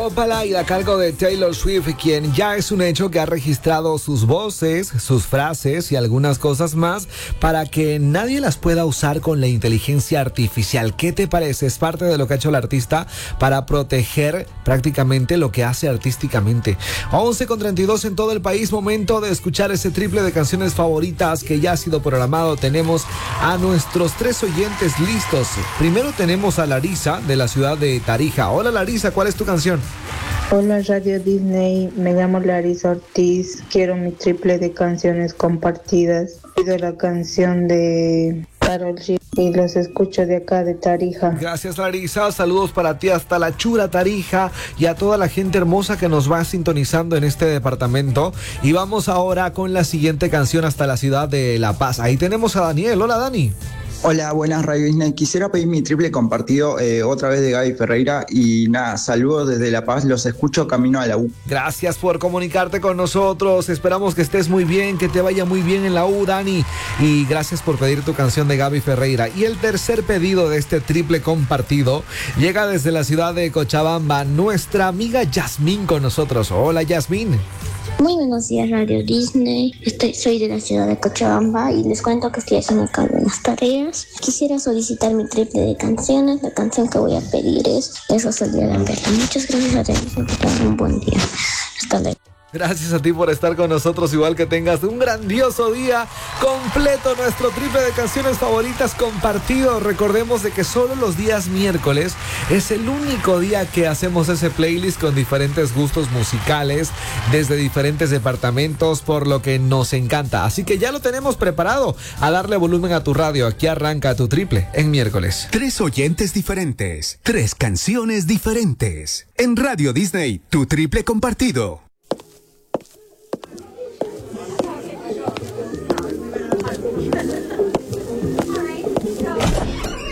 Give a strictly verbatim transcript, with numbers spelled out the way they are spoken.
Opala y a cargo de Taylor Swift, quien ya es un hecho que ha registrado sus voces, sus frases y algunas cosas más para que nadie las pueda usar con la inteligencia artificial. ¿Qué te parece? Es parte de lo que ha hecho el artista para proteger prácticamente lo que hace artísticamente. once con treinta y dos en todo el país, momento de escuchar ese triple de canciones favoritas que ya ha sido programado. Tenemos a nuestros tres oyentes listos. Primero tenemos a Larisa de la ciudad de Tarija. Hola Larisa, ¿cuál es tu canción? Hola Radio Disney, me llamo Larisa Ortiz, quiero mi triple de canciones compartidas. Pido la canción de Karol G y los escucho de acá de Tarija. Gracias Larisa, saludos para ti hasta la chula Tarija y a toda la gente hermosa que nos va sintonizando en este departamento. Y vamos ahora con la siguiente canción hasta la ciudad de La Paz. Ahí tenemos a Daniel. Hola Dani. Hola, buenas Radio Disney. Quisiera pedir mi triple compartido eh, otra vez de Gaby Ferreira y nada, saludos desde La Paz, los escucho camino a la U. Gracias por comunicarte con nosotros, esperamos que estés muy bien, que te vaya muy bien en la U, Dani, y gracias por pedir tu canción de Gaby Ferreira. Y el tercer pedido de este triple compartido llega desde la ciudad de Cochabamba, nuestra amiga Yasmín con nosotros. Hola Yasmín. Muy buenos días Radio Disney, estoy, soy de la ciudad de Cochabamba y les cuento que estoy haciendo acá unas tareas. Quisiera solicitar mi triple de canciones, la canción que voy a pedir es Eso soy de Lamberto. Muchas gracias a Radio Disney, que tengan un buen día. Hasta luego. Gracias a ti por estar con nosotros, igual que tengas un grandioso día completo, nuestro triple de canciones favoritas compartido. Recordemos de que solo los días miércoles es el único día que hacemos ese playlist con diferentes gustos musicales desde diferentes departamentos, por lo que nos encanta. Así que ya lo tenemos preparado, a darle volumen a tu radio. Aquí arranca tu triple en miércoles. Tres oyentes diferentes, tres canciones diferentes. En Radio Disney, tu triple compartido.